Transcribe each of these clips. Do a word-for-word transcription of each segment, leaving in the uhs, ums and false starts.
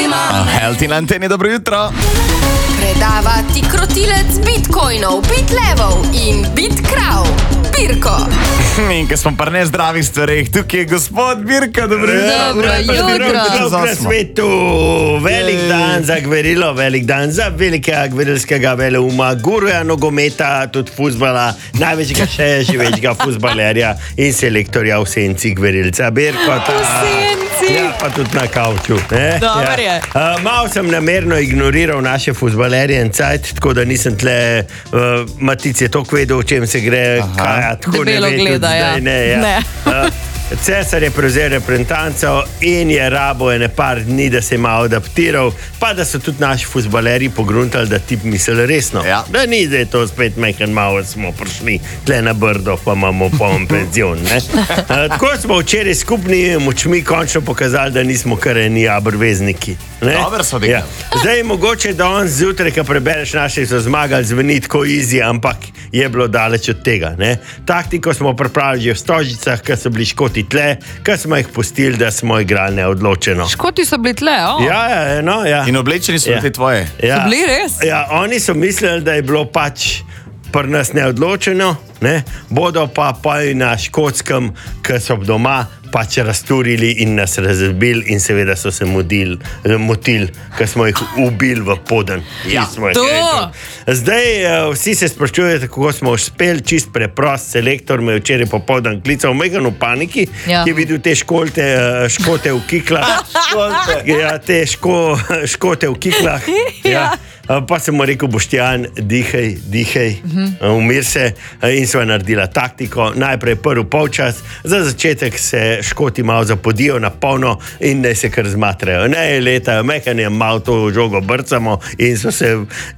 Bitman. Healthy na anteni, dobro jutro. Predava ti krotilec bitcoinov, bitlevov in bitkrav. Birko. In ko smo pri nezdravih stvareh, tukaj je gospod Birko, dobro jutro. Dobro jutro. Dobro na svetu, velik dan za gverilo, velik dan za velikega gverilskega veleuma, guruja nogometa, tudi fuzbala, največjega še živečega fuzbalerja in selektorja v senci gverilca. Birko, ta... V senci. Ja, pa tudi na kauču. Dobar je. Ja. Uh, mal sem namerno ignoriral naše fuzbalerje in cajt, tako da nisem tle, uh, Matic je toliko vedel, o čem se gre, kaj, tako Debelo ne ve, gleda, tudi ja. zdaj ne. Ja. Ne. uh, Cesar je prevzel reprezentanco in je rabo ene par dni, da se je malo adaptiral, pa da so tudi naši fuzbalerji pogruntali, da tip misli resno. Ja. Da ni, da je to spet mehen, malo smo prišli tle na Brdo, pa imamo poln penzion. Uh, tako smo včeraj skupni močmi končno pokazali, da nismo kar eni abrvezniki. Dobro so rekli. Ja. Zdaj, mogoče danes zjutraj, ko prebereš naše, so zmagali, zveni tako easy, ampak je bilo daleč od tega. Ne? Taktiko smo pripravili že v Stožicah, ko so bili Škoti tle, ko smo jih pustili, da smo igrali neodločeno. Škoti so bili tle, o? Ja, ja, no, ja. In oblečeni so Ja. te tvoje. Ja. So bili res? Ja, oni so mislili, da je bilo pač pri nas neodločeno, ne? Bodo pa pa na Škotskem, ki so doma, pač razturili in nas razbili in seveda so se motili, ker smo jih ubili v poden. Ja, to! Zdaj uh, vsi se sprašujete, kako smo uspeli, čist preprost selektor me je včeraj popoldan klical, megan v paniki, Ja. ki je videl te školte, uh, škote v kiklah. Ja, te ško, škote v kiklah. Ja. Uh, Pa sem mu rekel, Boštjan, dihaj, dihaj, uh, umir se uh, in sva naredila taktiko. Najprej prvi polčas, za začetek se Škoti malo zapodijo na polno in ne se kar zmatrajo. Ne letajo, mehanje malo to žogo brcamo in so se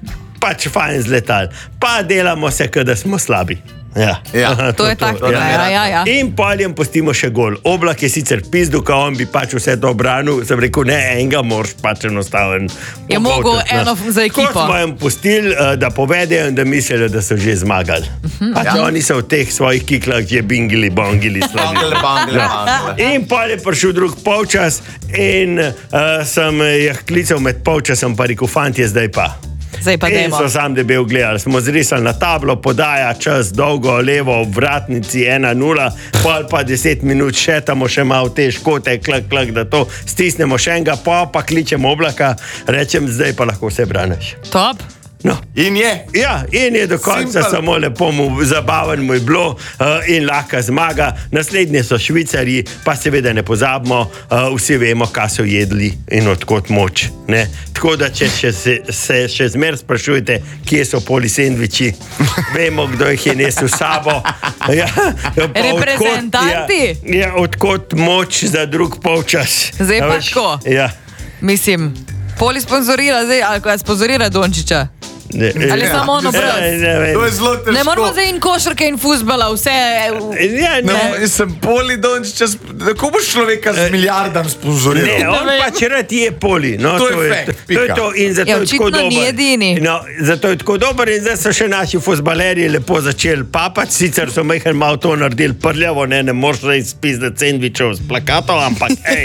pač fajn zletali. Pa delamo se, kot da smo slabi. Ja. Ja. To je taktika, ja, ja, ja. In poljem pustimo še gol. Oblak je sicer pizdu, ko on bi pač vse to branil, sem rekel, ne, enega moraš pač enostaven. Je mogel eno za ekipo. Ko smo jim pustili, uh, da povedejo in da mislijo, da so že zmagali. Pač Ja. oni so v teh svojih kiklah že bingili, bongili. Bangle, bangle, bangle. In pa je prišel drug polčas in uh, sem jih klical med polčasom, pa rekel, fantje, zdaj pa. Zdaj pa In dajmo. so sam debel gledali. Smo zrisali na tablo, podaja čas, dolgo, levo, v vratnici ena nula, pol pa deset minut šetamo še malo te škote, klak, klak, da to stisnemo še enega, pa pa kličemo Oblaka, rečem, zdaj pa lahko vse braniš. Top. No. In je. Ja, in je do konca Simple. samo lepo mu zabaven mu je bilo uh, in lahka zmaga. Naslednje so Švicarji, pa seveda ne pozabimo, uh, vsi vemo, kaj so jedli in odkot moč. Ne? Tako da, če še se, se še zmer sprašujete, kje so poli sendviči, vemo, kdo jih je nesel s sabo. Ja, pa Reprezentanti? Odkot, ja, ja, odkot moč za drug polčas. Zdaj A pa veš? tako. Ja. Mislim, poli sponzorira zdaj, ali kaj sponzorira Dončiča. Ne, Ali samo ono brez? Ne, ne, ne. To je zelo težko. Ne moramo zdaj in košarke in fuzbala, vse. Ja, Ne, ne. sem poli Dončića, kako boš človeka z milijardam sponzoriral? Ne, on vem. pač rad je poli. No, To je fact, to je pika. to in zato Ja, je tako očitno dober. ni edini. No, zato je tako dober in zdaj so še naši fuzbalerji lepo začeli papati, sicer so mehen malo to naredili prljavo, ne, ne moreš reči spizdati sendvičev s plakatov, ampak ej.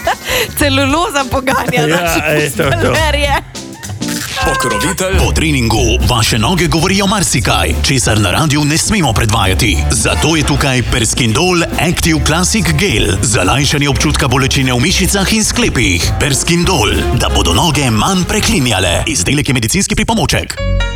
Celuloza poganja Ja, naše eto, to. fuzbalerje. Pokrovitelj. Po treningu vaše noge govorijo marsikaj, česar na radiju ne smemo predvajati. Zato je tukaj Perskindol Active Classic Gel za lajšanje občutka bolečine v mišicah in sklepih. Perskindol, da bodo noge manj preklinjale. Izdelek je medicinski pripomoček.